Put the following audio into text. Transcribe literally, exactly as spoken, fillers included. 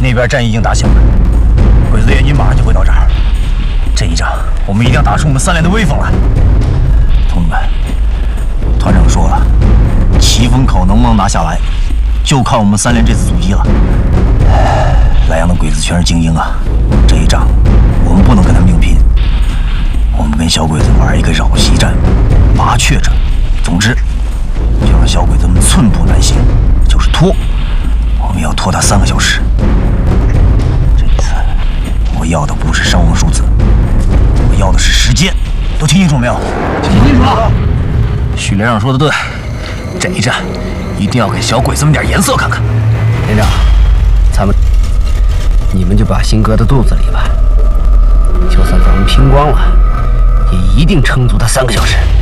那边战役已经打响了，鬼子联军马上就会到这儿。这一仗，我们一定要打出我们三连的威风来。同志们，团长说了，奇峰口能不能拿下来，就靠我们三连这次阻击了。莱阳的鬼子全是精英啊，这一仗我们不能跟他们硬拼，我们跟小鬼子玩一个扰袭战，麻雀阵。总之，就让小鬼子们寸步难行，就是拖，我们要拖他三个小时。这一次，我要的不是伤亡数字，我要的是时间。都听清楚没有？ 听清楚了。 许连长说的对，这一战一定要给小鬼子们点颜色看看。 连长，咱们你们就把心搁在肚子里吧，就算咱们拼光了，也一定撑足他三个小时。